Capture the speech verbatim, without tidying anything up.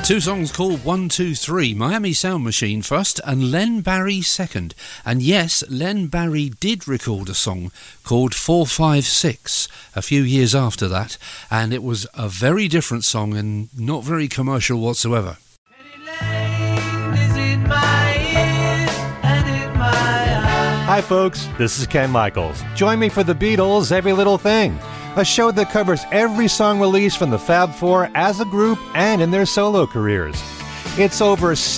Two songs called One, Two, Three. Miami Sound Machine first and Len Barry second. And yes, Len Barry did record a song called Four, Five, Six a few years after that, and it was a very different song and not very commercial whatsoever. Hi folks, this is Ken Michaels. Join me for The Beatles' Every Little Thing, a show that covers every song released from the Fab Four as a group and in their solo careers. It's over